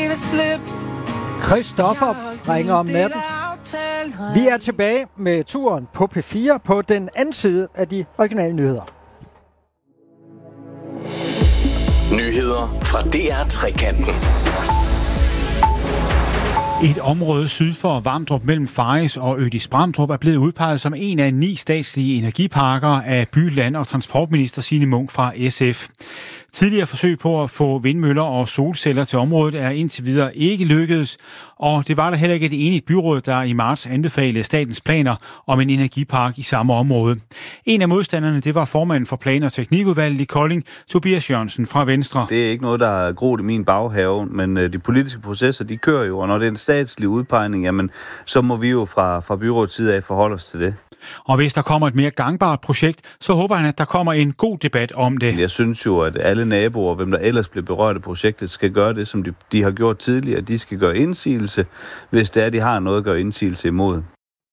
Christoffer ringer om natten. Vi er tilbage med turen på P4 på den anden side af de regionale nyheder. Nyheder fra DR Trekanten. Et område syd for Vamdrup mellem Faris og Ødis-Bramdrup er blevet udpeget som en af 9 statslige energiparker af by-, land- og transportminister Signe Munk fra SF. Tidligere forsøg på at få vindmøller og solceller til området er indtil videre ikke lykkedes, og det var der heller ikke et enigt byråd, der i marts anbefalede statens planer om en energipark i samme område. En af modstanderne, det var formanden for Plan- og Teknikudvalget i Kolding, Tobias Jørgensen fra Venstre. Det er ikke noget, der er groet i min baghave, men de politiske processer, de kører jo, og når det er en statslig udpegning, jamen, så må vi jo fra byrådets side af forholde os til det. Og hvis der kommer et mere gangbart projekt, så håber han, at der kommer en god debat om det. Jeg synes jo, at alle naboer, hvem der ellers bliver berørt af projektet, skal gøre det, som de har gjort tidligere. De skal gøre indsigelse, hvis det er, de har noget at gøre indsigelse imod.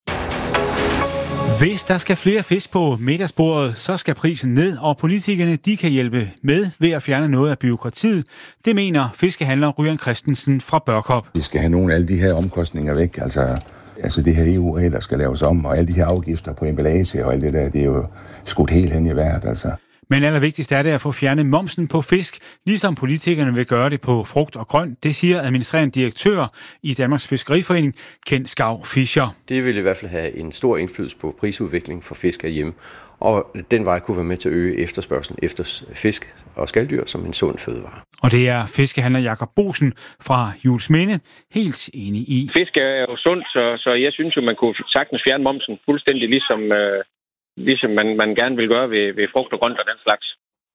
Hvis der skal flere fisk på middagsbordet, så skal prisen ned, og politikerne de kan hjælpe med ved at fjerne noget af bureaukratiet. Det mener fiskehandler Ryan Christensen fra Børkop. Vi skal have nogle af alle de her omkostninger væk, altså det her EU-regler skal laves om, og alle de her afgifter på emballage og alt det der, det er jo skudt helt hen i vejret, altså. Men allervigtigst er det at få fjernet momsen på fisk, ligesom politikerne vil gøre det på frugt og grønt. Det siger administrerende direktør i Danmarks Fiskeriforening, Kent Skau Fischer. Det vil i hvert fald have en stor indflydelse på prisudviklingen for fisk herhjemme, og den vej kunne være med til at øge efterspørgslen efter fisk og skaldyr som en sund fødevare. Og det er fiskehandler Jakob Bosen fra Juelsminde helt enig i. Fisk er jo sundt, så jeg synes jo, man kunne sagtens fjerne momsen fuldstændig ligesom man gerne vil gøre ved frugt og grønt og den slags.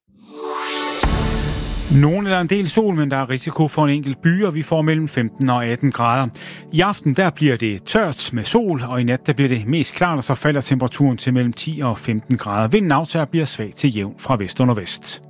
Nogen eller en del sol, men der er risiko for en enkelt by, og vi får mellem 15 og 18 grader. I aften der bliver det tørt med sol, og i nat der bliver det mest klart, og så falder temperaturen til mellem 10 og 15 grader. Vinden aftager bliver svag til jævn fra vest og nordvest.